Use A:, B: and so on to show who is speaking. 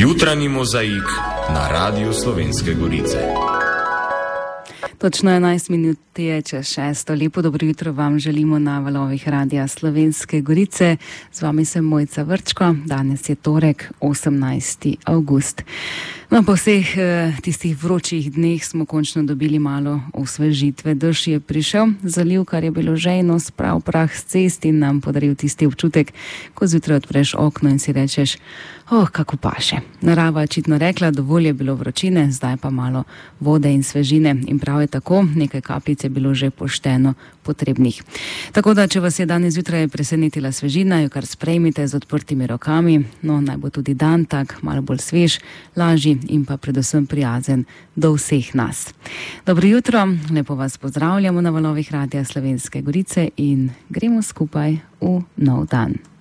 A: Jutranji mozaik na Radiu Slovenske Gorice.
B: Točno 11 minut je čez 6. Lepo dobro jutro vam želimo na valovih Radia Slovenske Gorice. Z vami sem Mojca Vrčko. Danes je torek, 18. avgust. No, po vseh tistih vročih dneh smo končno dobili malo osvežitve. Dež je prišel, zaliv, kar je bilo žejno, sprav prah s cest in nam podaril tisti občutek, ko zjutraj odpreš okno in si rečeš, kako paše. Narava je očitno rekla, dovolj je bilo vročine, zdaj pa malo vode in svežine. In prav je tako, nekaj kapljic je bilo že pošteno potrebnih. Tako da, če vas je danes zjutraj presenetila svežina, jo kar sprejmite z odprtimi rokami. No, naj bo tudi dan tak, malo bolj svež, lažji in pa predvsem prijazen do vseh nas. Dobro jutro, lepo vas pozdravljamo na valovih Radia Slovenske Gorice in gremo skupaj v nov dan.